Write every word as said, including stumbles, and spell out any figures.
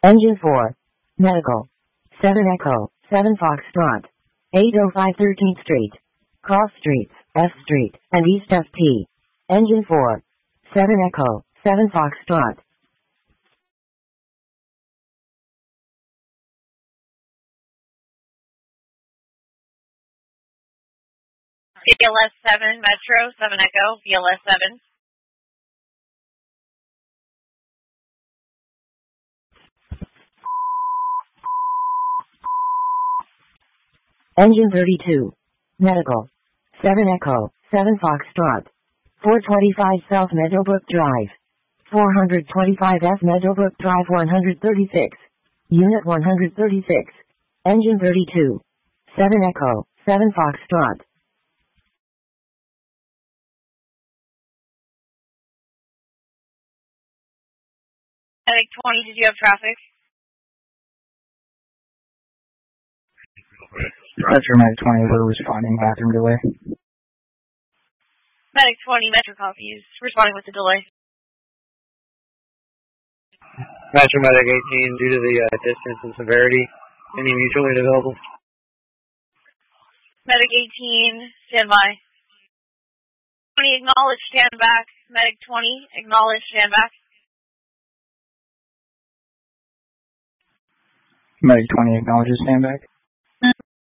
Engine four. Medical. seven Echo, seven Foxtrot. eight oh five thirteenth Street. Cross Streets, F Street, and East F T. Engine four. seven Echo, seven Foxtrot. B L S seven Metro, seven Echo, B L S seven. Engine thirty-two. Medical. seven Echo, seven Foxtrot. four twenty-five South Meadowbrook Drive. four twenty-five F Meadowbrook Drive one thirty-six. Unit one thirty-six. Engine thirty-two. seven Echo, seven Foxtrot. Medic twenty, did you have traffic? Metro Medic twenty, we're responding, bathroom delay. Medic twenty, Metro copies, responding with the delay. Metro Medic eighteen, due to the uh, distance and severity, any mutual aid available? Medic eighteen, stand by. twenty, acknowledge, stand back. Medic twenty, acknowledge, stand back. Medic twenty acknowledges stand back.